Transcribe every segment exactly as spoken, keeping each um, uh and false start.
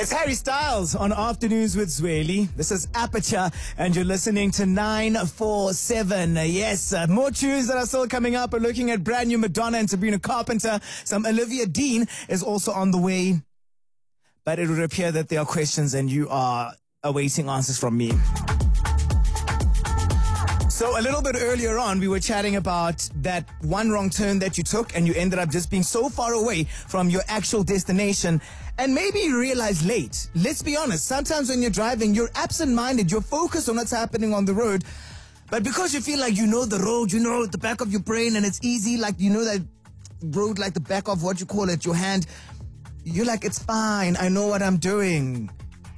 It's Harry Styles on Afternoons with Zweli. This is Aperture, and you're listening to nine four seven. Yes, uh, more tunes that are still coming up. We're looking at brand new Madonna and Sabrina Carpenter. Some Olivia Dean is also on the way. But it would appear that there are questions and you are awaiting answers from me. So a little bit earlier on, we were chatting about that one wrong turn that you took and you ended up just being so far away from your actual destination. And maybe you realize late. Let's be honest. Sometimes when you're driving, you're absent-minded. You're focused on what's happening on the road. But because you feel like you know the road, you know the back of your brain, and it's easy, like you know that road like the back of what you call it, your hand, you're like, it's fine. I know what I'm doing.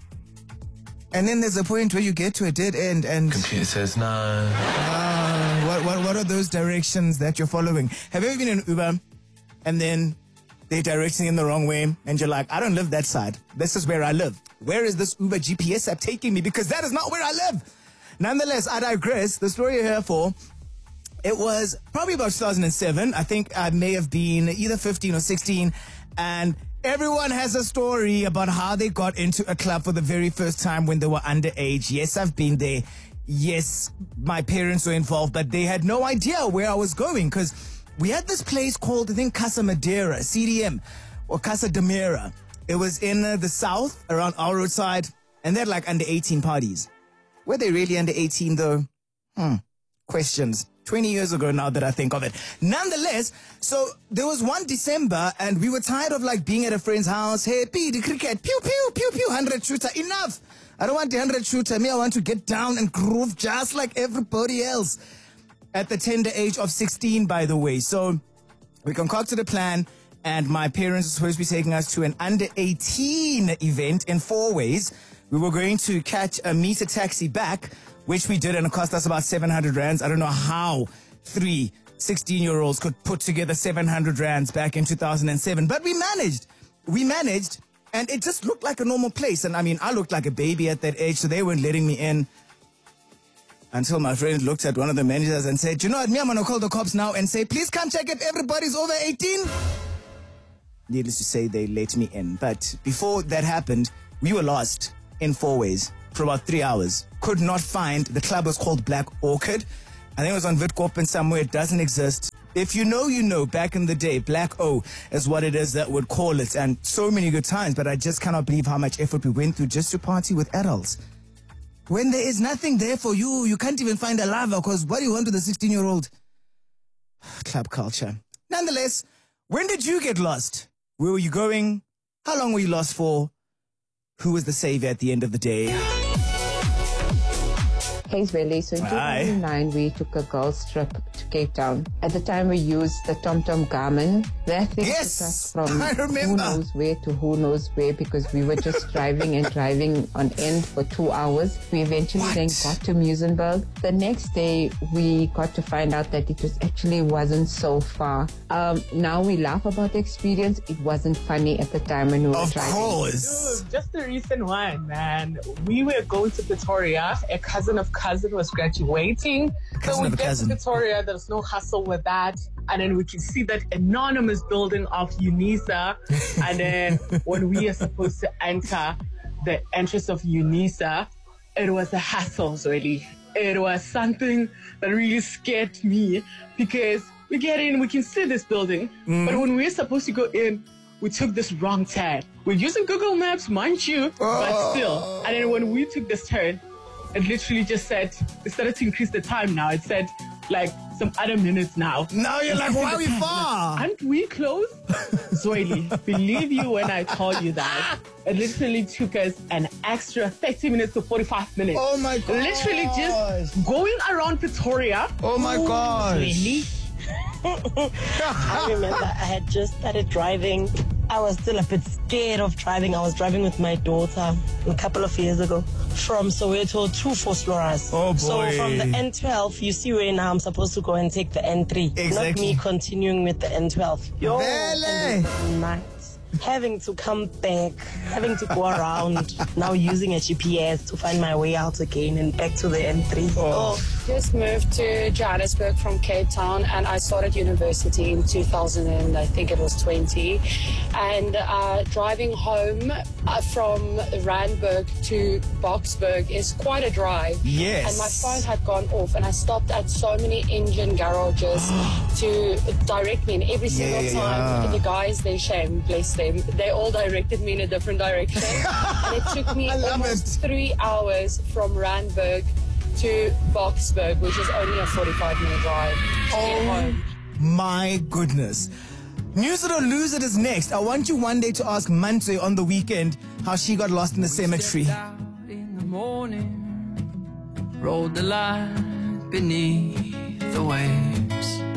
And then there's a point where you get to a dead end and... Computer says no. Uh, what, what, what are those directions that you're following? Have you ever been in Uber and then they're directing in the wrong way and you're like, I don't live that side. This is where I live. Where is this Uber G P S app taking me? Because that is not where I live. Nonetheless, I digress. The story you're here for, it was probably about two thousand seven. I think I may have been either fifteen or sixteen. And everyone has a story about how they got into a club for the very first time when they were underage. Yes, I've been there. Yes, my parents were involved, but they had no idea where I was going because we had this place called, I think, Casa Madeira, C D M, or Casa de Mera. It was in uh, the south, around our roadside, and they had like under eighteen parties. Were they really under eighteen though? Hmm. Questions. twenty years ago now that I think of it. Nonetheless, so there was one December and we were tired of like being at a friend's house. Hey, P, the cricket, pew, pew, pew, pew, one hundred shooter, enough. I don't want the one hundred shooter. Me, I want to get down and groove just like everybody else. At the tender age of sixteen, by the way. So we concocted a plan and my parents were supposed to be taking us to an under eighteen event in four ways. We were going to catch a meter taxi back, which we did, and it cost us about seven hundred rands. I don't know how three sixteen-year-olds could put together seven hundred rands back in two thousand seven, but we managed. We managed, and it just looked like a normal place. And I mean, I looked like a baby at that age, so they weren't letting me in. Until my friend looked at one of the managers and said, you know what, me, I'm going to call the cops now and say, please come check if everybody's over eighteen. Needless to say, they let me in. But before that happened, we were lost in four ways for about three hours. Could not find. The club was called Black Orchid. I think it was on Witkoppen somewhere. It doesn't exist. If you know, you know. Back in the day, Black O is what it is that would call it. And so many good times, but I just cannot believe how much effort we went through just to party with adults. When there is nothing there for you, you can't even find a lover because what do you want with a sixteen-year-old? Club culture. Nonetheless, when did you get lost? Where were you going? How long were you lost for? Who was the savior at the end of the day? Hey, Zweli. So in two thousand nine, we took a girls' trip to Cape Town. At the time, we used the TomTom Garmin. That thing Yes, took us from I remember. who knows where to who knows where because we were just driving and driving on end for two hours. We eventually What? then got to Muizenberg. The next day, we got to find out that it was actually wasn't so far. Um, now we laugh about the experience. It wasn't funny at the time when we were Of driving. course. Dude, just the recent one, man. We were going to Pretoria. A cousin of cousin was graduating. Cousin so we of a get cousin. to Pretoria. There's no hustle with that. And then we can see that anonymous building of UNISA. And then when we are supposed to enter the entrance of UNISA, it was a hassle, really. It was something that really scared me because we get in, we can see this building. Mm. But when we're supposed to go in, we took this wrong turn. We're using Google Maps, mind you, but still. And then when we took this turn, it literally just said, it started to increase the time now. It said, like, some other minutes now. Now you're like, why are we far? Aren't we close? Zweli, believe you when I told you that. It literally took us an extra thirty minutes to forty-five minutes. Oh my god. Literally just going around Pretoria. Oh my gosh. Really? I remember I had just started driving. I was still a bit scared of driving. I was driving with my daughter a couple of years ago from Soweto to Vosloorus. Oh boy. So from the N twelve, you see where now I'm supposed to go and take the N three. Exactly. Not me continuing with the N twelve. Yo, Really? and it was nice. Having to come back, having to go around, now using a G P S to find my way out again and back to the N three. Oh. Oh, just moved to Johannesburg from Cape Town, and I started university in two thousand, and I think it was twenty. And uh, driving home uh, from Randburg to Boksburg is quite a drive. Yes. And my phone had gone off, and I stopped at so many engine garages to direct me. And every single Yeah, time, yeah. the guys, they shame, bless them, they all directed me in a different direction. And it took me I love almost it. three hours from Randburg to Boksburg, which is only a forty-five minute drive to get home. My goodness. News it or lose it is next. I want you one day to ask Mante on the weekend how she got lost in the cemetery. Stepped out in the morning, rolled the line beneath the waves.